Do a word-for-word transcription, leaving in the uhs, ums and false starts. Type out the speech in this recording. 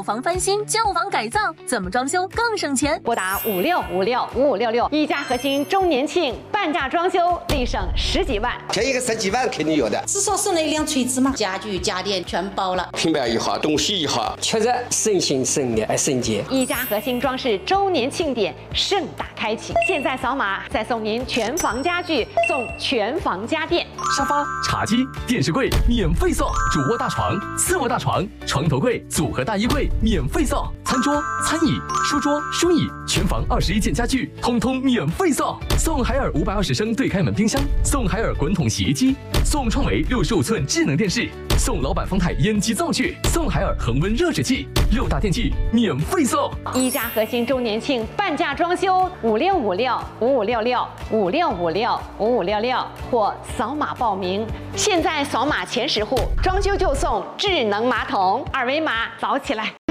房翻新、旧房改造，怎么装修更省钱？ 拨打五六五六五五六六，一家核心周年庆半价装修，立省十几万， 便宜个十几万肯定有的。 至少送了一辆锤子嘛，家具家电全包了， 平板一号，东西一号， 确实省心省力还省钱。 一家核心装饰周年庆典盛大开启，现在扫码再送您全房家具，送全房家电， 沙发、茶几、电视柜免费送，主卧大床、次卧大床、床头柜、组合大衣柜免费送，餐桌、餐椅、书桌、书椅，全房二十一件家具通通免费送，送海尔五百二十升对开门冰箱，送海尔滚筒洗衣机，送创维六十五寸智能电视，送老板方太烟机灶具，送海尔恒温热水器，六大电器免费送。 一家核心周年庆半价装修，五六五六五五六六五六五六五五六六或扫码报名。现在扫码前十户装修就送智能马桶，二维码扫起来。